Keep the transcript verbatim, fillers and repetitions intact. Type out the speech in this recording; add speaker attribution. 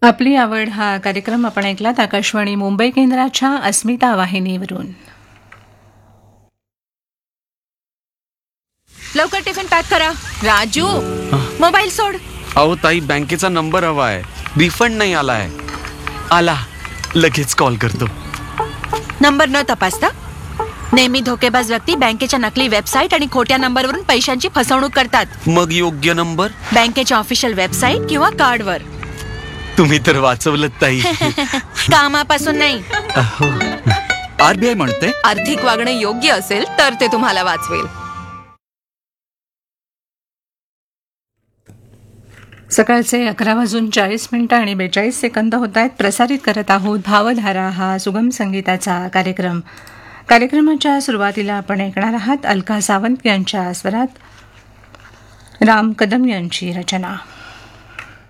Speaker 1: आपली आवड हा कार्यक्रम आपण ऐकलात आकाशवाणी मुंबई केंद्राच्या अस्मिता वाहिनीवरून.
Speaker 2: लवकर टिफिन पॅक करा. राजू, मोबाईल सोड.
Speaker 3: अहो ताई, बँकेचा नंबर हवा आहे. रिफंड नाही आलाय. आला, लगेच कॉल करतो.
Speaker 2: नंबर न तपासता नेहमी धोकेबाज व्यक्ती बँकेच्या नकली वेबसाईट आणि खोट्या नंबरवरून पैशांची फसवणूक करतात.
Speaker 3: मग योग्य नंबर
Speaker 2: बँकेच्या ऑफिशियल वेबसाईट किंवा कार्डवर.
Speaker 3: तुम्ही तर वाचवलं ताई.
Speaker 2: कामापासून नाही.
Speaker 4: आरबीआय म्हणते
Speaker 2: आर्थिक वागणे योग्य असेल तर ते तुम्हाला वाचवेल.
Speaker 1: सकाळचे अकरा वाजून चाळीस मिनिटं आणि बेचाळीस सेकंद होत आहेत. प्रसारित करत आहोत भावधारा हा सुगम संगीताचा कार्यक्रम. कार्यक्रमाच्या सुरुवातीला आपण ऐकणार आहात अलका सावंत यांच्या स्वरात राम कदम यांची रचना.